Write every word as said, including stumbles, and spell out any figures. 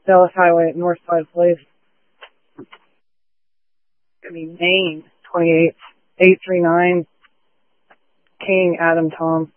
Dallas Highway at Northside Place. Gonna be Maine, twenty-eight, eight three nine, King Adam Tom.